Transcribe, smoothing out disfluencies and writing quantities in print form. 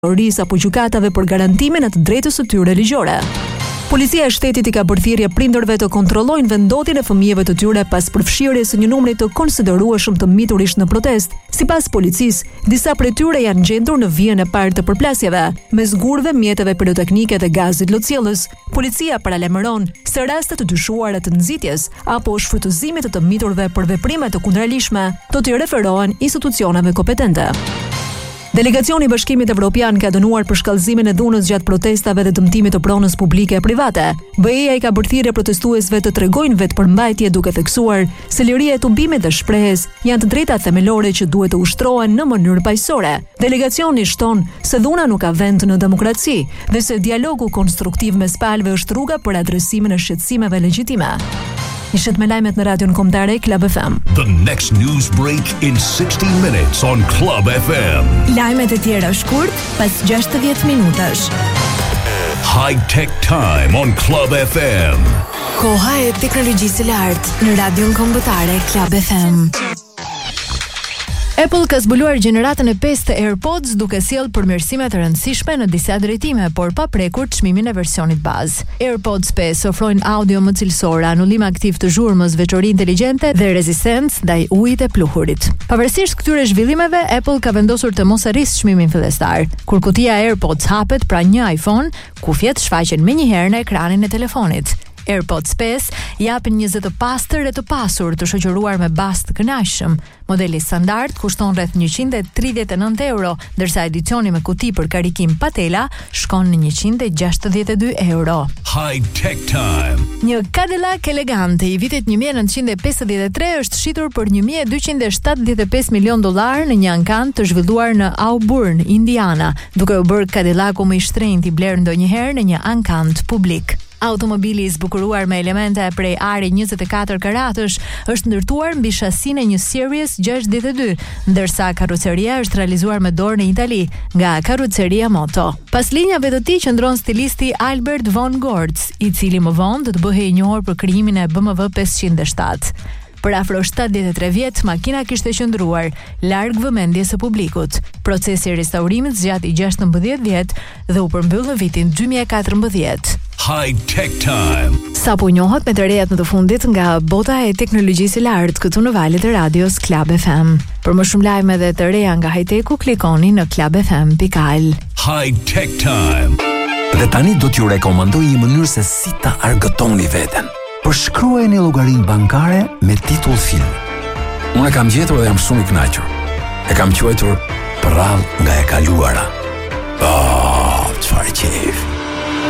prokurorisë apo gjykatave për garantimin e të drejtës së tyre ligjore. Policia e shtetit I ka bërë thirrje prindërve të kontrollojnë vendotjen e fëmijëve të tyre pas përfshirjes së një numri të konsiderueshëm të miturish në protestë. Sipas policisë, disa prej tyre janë gjendur në vijën e parë të përplasjeve, me zgurve, mjeteve piroteknike dhe gazit lotësjellës. Policia paralajmëron se raste të dyshuara të nxitjes apo shfrytëzimit të miturve për veprime të kundërligjshme do t'i referohen institucioneve kompetente. Delegacioni I Bashkimit Evropian ka dënuar për shkallëzimin e dhunës gjatë protestave dhe dëmtimit të pronës publike e private. BE-ja I ka bërë thirrje protestuesve të tregojnë vetëpërmbajtje duke theksuar se liria e tubimit dhe shprehjes janë të drejta themelore që duhet të ushtrohen në mënyrë paqësore. Delegacioni shton se dhuna nuk ka vend në demokraci dhe se dialogu konstruktiv mes palëve është rruga për adresimin e shqetësimeve legjitime. Ishet me lajmet në radion kombëtare Club FM. The next news break in 60 minutes on Club FM. Lajmet e tjera shkurt pas 60 minutash. High Tech Time on Club FM. Koha e teknologjisë së lartë në radion kombëtare Club FM. Apple ka zbuluar gjeneratën e 5 të AirPods duke sjellë përmirësime të rëndësishme në disa drejtime, por pa prekur çmimin e versionit bazë. AirPods 5 ofrojnë audio më cilësor, anullim aktiv të zhurmës, veçori inteligjente dhe rezistencë ndaj ujit e pluhurit. Pavarësisht këtyre zhvillimeve, Apple ka vendosur të mos arrisë çmimin fillestar. Kur kutia AirPods hapet pra një iPhone, kufjet shfaqen menjëherë në ekranin e telefonit. AirPods 5 japin një zë të pastër e të pasur të shoqëruar me bas të kënaqshëm. Modeli standard kushton rreth 139 euro, ndërsa edicioni me kuti për karikim pa tela shkon në 162 euro. High Tech Time. Një Cadillac elegante I vitit 1953 është shitur për $1,275 milion në një ankant të zhvilluar në Auburn, Indiana, duke u bërë Cadillacu më I shtrenjtë I bler ndonjëherë në një ankant publik. Automobili I zbukuruar me elemente prej ari 24 karatësh është ndërtuar mbi shasinë e një Series 62, ndërsa karroceria është realizuar me dorë në Itali nga Carrozzeria Moto. Pas linjave të tij qëndron stilisti Albert von Gortz, I cili më vonë do të bëhej I njohur për krijimin e BMW 507. Për afro 73 vjet, makina kishte qëndruar larg vëmendjes së publikut. Procesi I restaurimit zgjati 16 vjet dhe u përmbyll në vitin 2014. High Tech Time. Sapo njohet me të rejat në të fundit nga bota e teknologjisë së lartë këtu në valët e radios Club FM. Për më shumë lajme dhe të reja nga high-techu, klikoni në clubfm.al. High Tech Time. Dhe tani do t'ju rekomandoj një mënyrë se si ta argëtoni veten. Përshkruajeni llogarinë bankare me titull filmi. Unë e kam gjetur dhe jam shumë I kënaqur. E kam quajtur Prrall nga e kaluara. Oh, çfarë